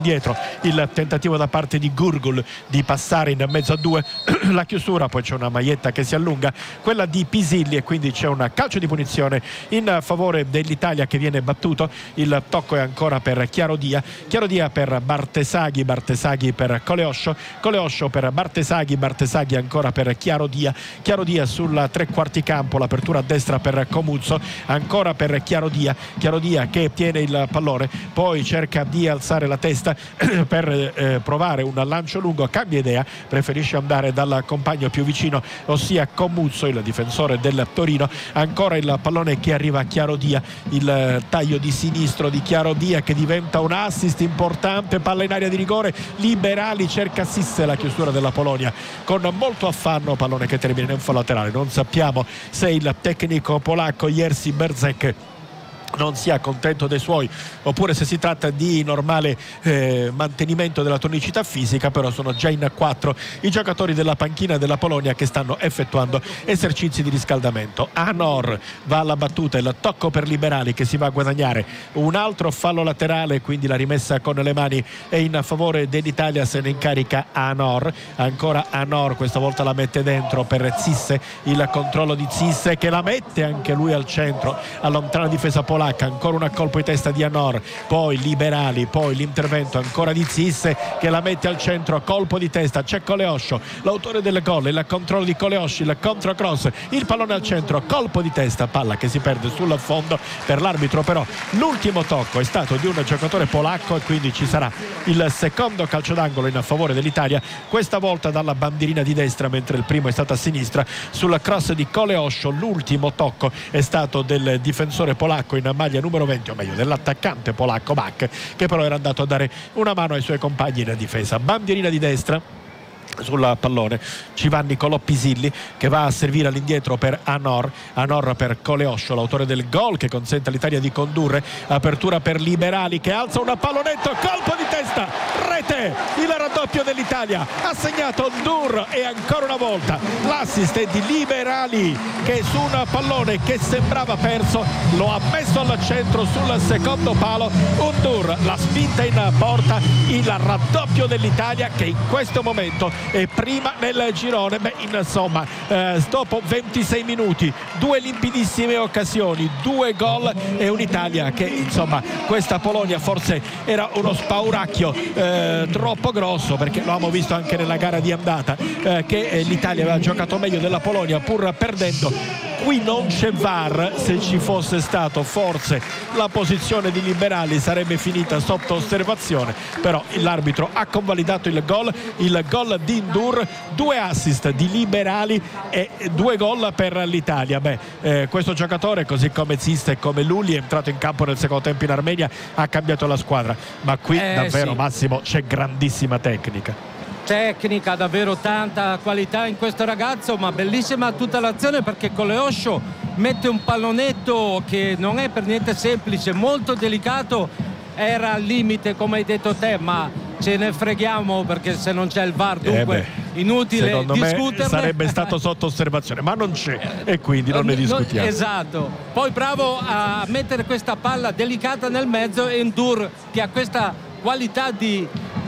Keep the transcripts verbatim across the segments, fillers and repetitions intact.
dietro il tentativo da parte di Gurgul di passare in mezzo a due, la chiusura, poi c'è una maglietta che si allunga, quella di Pisilli, e quindi c'è un calcio di punizione in favore dell'Italia che viene battuto. Il tocco è ancora per Chiarodia, Chiarodia per Bartesaghi, Bartesaghi per Coleoscio, Coleoscio per Bartesaghi, Bartesaghi ancora per Chiarodia, Chiarodia sul tre quarti campo, l'apertura a destra per Comuzzo, ancora per Chiarodia, Chiarodia che tiene il pallone, poi cerca di alzare la testa per eh, provare un lancio lungo, cambia idea, preferisce andare dal compagno più vicino, ossia Comuzzo, il difensore del Torino. Ancora il pallone che arriva a Chiarodia, il taglio di sinistro di Chiarodia che diventa un assist importante, palla in area di rigore, Liberali cerca Sisse, la chiusura della Polonia con molto affanno, pallone che termina in fallo laterale. Non sappiamo se il tecnico polacco Jerzy Berzek non sia contento dei suoi oppure se si tratta di normale eh, mantenimento della tonicità fisica, però sono già in quattro i giocatori della panchina della Polonia che stanno effettuando esercizi di riscaldamento. Anor va alla battuta, il tocco per Liberali che si va a guadagnare un altro fallo laterale, quindi la rimessa con le mani è in favore dell'Italia, se ne incarica Anor, ancora Anor, questa volta la mette dentro per Zisse, il controllo di Zisse che la mette anche lui al centro, allontana la difesa polacca, ancora un colpo di testa di Anor, poi Liberali, poi l'intervento ancora di Zisse che la mette al centro, colpo di testa, c'è Coleoscio, l'autore del gol, il controllo di Coleosci, il controcross, il pallone al centro, colpo di testa, palla che si perde sul fondo. Per l'arbitro però l'ultimo tocco è stato di un giocatore polacco e quindi ci sarà il secondo calcio d'angolo in favore dell'Italia, questa volta dalla bandierina di destra, mentre il primo è stato a sinistra sul cross di Coleoscio. L'ultimo tocco è stato del difensore polacco in maglia numero venti, o meglio dell'attaccante polacco Bach, che però era andato a dare una mano ai suoi compagni in difesa. Bandierina di destra sul pallone, ci va Nicolò Pisilli che va a servire all'indietro per Anor, Anor per Coleoscio, l'autore del gol che consente all'Italia di condurre. Apertura per Liberali che alza un pallonetto, colpo di testa, rete, il raddoppio dell'Italia, ha segnato Ndur e ancora una volta l'assist è di Liberali che su un pallone che sembrava perso lo ha messo al centro sul secondo palo. Ndur, la spinta in porta, il raddoppio dell'Italia che in questo momento e prima nel girone. Beh, insomma, eh, dopo ventisei minuti, due limpidissime occasioni, due gol e un'Italia che, insomma, questa Polonia forse era uno spauracchio eh, troppo grosso, perché lo abbiamo visto anche nella gara di andata eh, che eh, l'Italia aveva giocato meglio della Polonia pur perdendo. Qui non c'è V A R, se ci fosse stato forse la posizione di Liberali sarebbe finita sotto osservazione, però l'arbitro ha convalidato il gol, il gol di Ndur, due assist di Liberali e due gol per l'Italia. Beh, eh, questo giocatore, così come Ziste e come Luli, è entrato in campo nel secondo tempo in Armenia, ha cambiato la squadra, ma qui eh, davvero sì. Massimo, c'è grandissima tecnica. Tecnica, davvero tanta qualità in questo ragazzo, ma bellissima tutta l'azione perché Coleoscio mette un pallonetto che non è per niente semplice, molto delicato, era al limite come hai detto te, ma ce ne freghiamo perché se non c'è il V A R dunque eh beh, inutile discuterne. Sarebbe stato sotto osservazione, ma non c'è e quindi non ne discutiamo. Esatto, poi bravo a mettere questa palla delicata nel mezzo, e Ndur che ha questa qualità di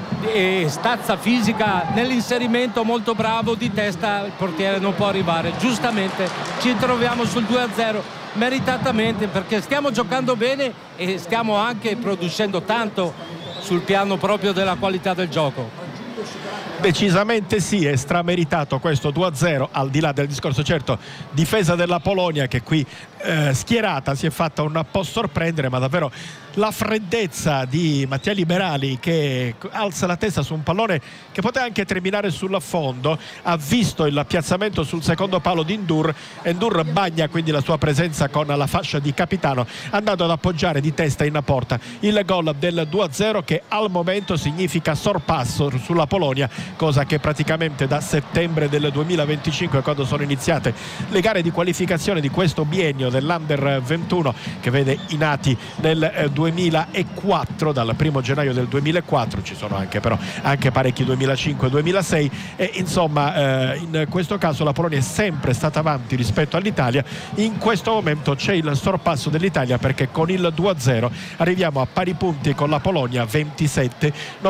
e stazza fisica nell'inserimento, molto bravo, di testa il portiere non può arrivare. Giustamente ci troviamo sul due a zero meritatamente, perché stiamo giocando bene e stiamo anche producendo tanto sul piano proprio della qualità del gioco. Decisamente sì, è strameritato questo due a zero, al di là del discorso certo difesa della Polonia che qui eh, schierata si è fatta un po' sorprendere, ma davvero la freddezza di Mattia Liberali che alza la testa su un pallone che poteva anche terminare sul fondo, ha visto il piazzamento sul secondo palo di Ndur e Ndur bagna quindi la sua presenza con la fascia di capitano, andando ad appoggiare di testa in porta il gol del due a zero che al momento significa sorpasso sulla Polonia, cosa che praticamente da settembre del duemilaventicinque, quando sono iniziate le gare di qualificazione di questo biennio dell'Under ventuno che vede i nati nel duemilaquattro, dal primo gennaio del duemilaquattro, ci sono anche però anche parecchi duemilacinque duemilasei e insomma eh, in questo caso la Polonia è sempre stata avanti rispetto all'Italia. In questo momento c'è il sorpasso dell'Italia perché con il due a zero arriviamo a pari punti con la Polonia ventisette.